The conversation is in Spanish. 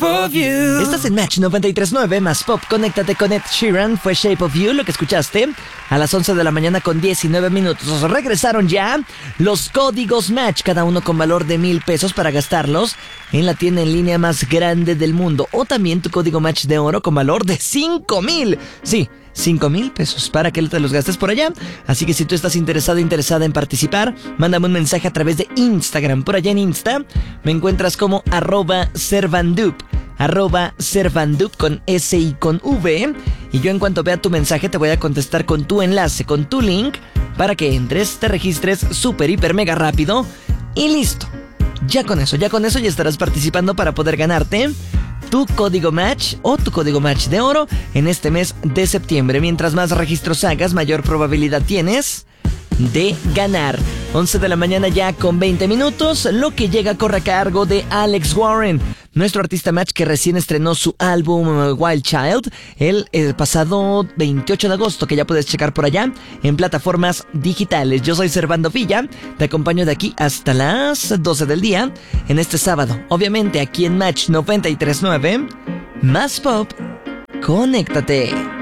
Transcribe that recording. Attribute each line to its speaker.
Speaker 1: of You.
Speaker 2: Estás en Match 93.9 más Pop. Conéctate con Ed Sheeran. Fue Shape of You lo que escuchaste a las 11 de la mañana con 19 minutos. Regresaron ya los códigos Match, cada uno con valor de 1,000 pesos para gastarlos en la tienda en línea más grande del mundo. O también tu código Match de oro con valor de 5,000. Sí, 5,000 pesos para que te los gastes por allá. Así que si tú estás interesada en participar, mándame un mensaje a través de Instagram. Por allá en Insta me encuentras como @servandup con S y con V. Y yo en cuanto vea tu mensaje te voy a contestar con tu enlace, con tu link, para que entres, te registres súper, hiper, mega rápido y listo. Ya con eso ya estarás participando para poder ganarte tu código Match o tu código Match de oro en este mes de septiembre. Mientras más registros hagas, mayor probabilidad tienes de ganar. 11 de la mañana ya con 20 minutos. Lo que llega corre a cargo de Alex Warren, nuestro artista Match que recién estrenó su álbum Wild Child el pasado 28 de agosto, que ya puedes checar por allá en plataformas digitales. Yo soy Servando Villa, te acompaño de aquí hasta las 12 del día en este sábado. Obviamente aquí en Match 93.9 más Pop. Conéctate.